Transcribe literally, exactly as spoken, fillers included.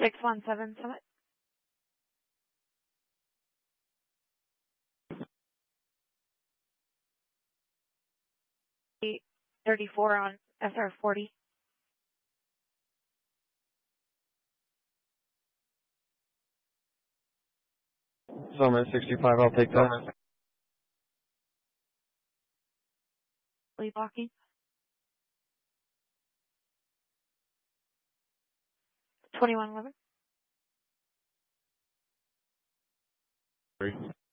six one seven Summit. eight thirty-four on S R forty. Summit sixty-five, I'll take that. Lead blocking. twenty-one eleven. Three.